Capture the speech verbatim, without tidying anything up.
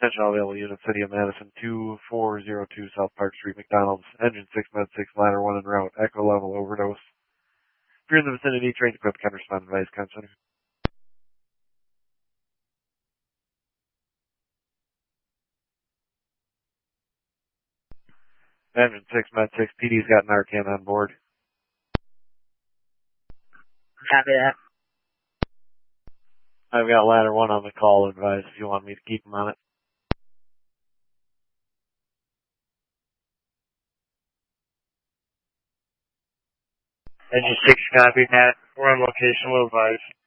Attention all available units, City of Madison, two four zero two South Park Street, McDonald's, engine six med six, ladder one en route, echo level, overdose. If you're in the vicinity, train equipped, can respond, advise, Center. Engine six med six, P D's got Narcan on board. Copy that. I've got ladder one on the call, advise if you want me to keep him on it. Engine six, copy that. We're on location, we'll advise.